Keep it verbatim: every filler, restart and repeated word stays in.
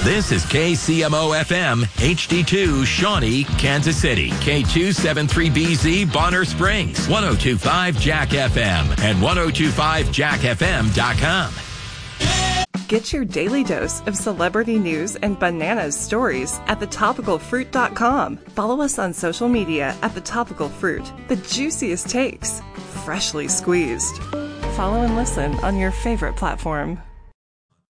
This is K C M O F M, H D two, Shawnee, Kansas City. K two seventy-three B Z, Bonner Springs. one oh two point five Jack F M and ten twenty-five jack f m dot com. Get your daily dose of celebrity news and bananas stories at the topical fruit dot com. Follow us on social media at The Topical Fruit. The juiciest takes, freshly squeezed. Follow and listen on your favorite platform.